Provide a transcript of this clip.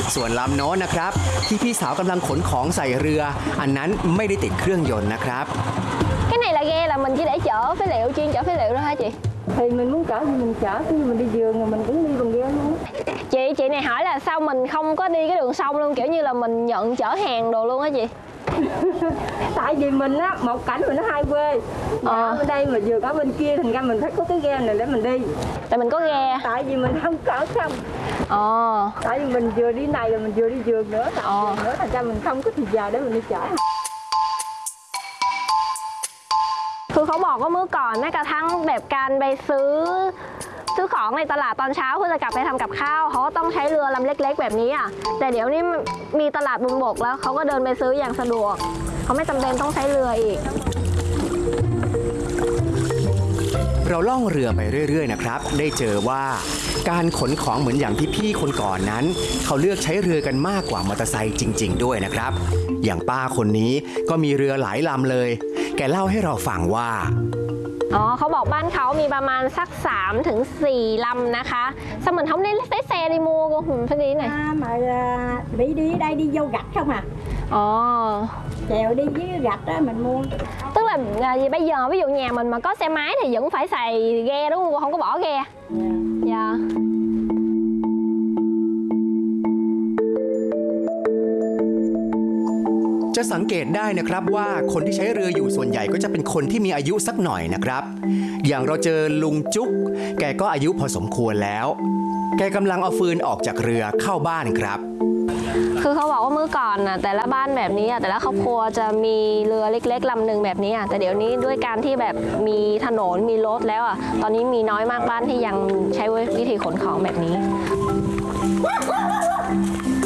ส่วนลำโน้นนะครับที่พี่สาวกำลังขนของใส่เรือ อันนั้นไม่ได้ติดเครื่องยนต์นะครับ Cái này là ghe là mình chỉ để chở phế liệu, chuyên chở phế liệu thôi hả chị? Thì mình muốn chở thì mình chở, khi mình đi vườn rồi mình cũng đi bằng ghe luôn. Chị này hỏi là sao mình không có đi cái đường sông luôn, kiểu như là mình nhận chở hàng đồ luôn á chị? Tại vì mình á, một cảnh mình nó hai quê. Ở đây mà vườn ở bên kia, thành ra mình phải có cái ghe này để mình đi. Tại mình có ghe. Tại vì mình không có sông. Tại vì mình vừa đi này rồi mình vừa đi vườn nữa, thành ra mình không có thì giờ để mình đi chở. คือเขาบอกว่าเมื่อก่อนแม้กระทั่งแบบการไปซื้อของในตลาดตอนเช้าเพื่อจะกลับไปทำกับข้าวเขาก็ต้องใช้เรือลำเล็กๆแบบนี้อ่ะแต่เดี๋ยวนี้มีตลาดบนบกแล้วเขาก็เดินไปซื้ออย่างสะดวกเขาไม่จำเป็นต้องใช้เรืออีกเราล่องเรือไปเรื่อยๆนะครับได้เจอว่าการขนของเหมือนอย่างที่พี่คนก่อนนั้นเขาเลือกใช้เรือกันมากกว่ามอเตอร์ไซค์จริงๆด้วยนะครับอย่างป้าคนนี้ก็มีเรือหลายลำเลยแกเล่าให้เราฟังว่าเขาบอกบ้านเขามีประมาณสัก3 ถึง 4 ลำนะคะ sao mình không lấy xe đi mua cô mình phải đi này mà đi đây đi vô gạch không à chèo đi với gạch đó mình mua tức là bây giờ ví dụ nhà mình mà có xe máy thì vẫn phải xài ghe đúng không cô, không có bỏ ghe dạ จะสังเกตได้นะครับว่าคนที่ใช้เรืออยู่ส่วนใหญ่ก็จะเป็นคนที่มีอายุสักหน่อยนะครับอย่างเราเจอลุงจุ๊กแกก็อายุพอสมควรแล้วแกกำลังเอาฟืนออกจากเรือเข้าบ้านครับคือเขาบอกว่าเมื่อก่อนน่ะแต่ละบ้านแบบนี้แต่ละครอบครัวจะมีเรือเล็กๆลำหนึ่งแบบนี้แต่เดี๋ยวนี้ด้วยการที่แบบมีถนนมีรถแล้วตอนนี้มีน้อยมากบ้านที่ยังใช้วิธีขนของแบบนี้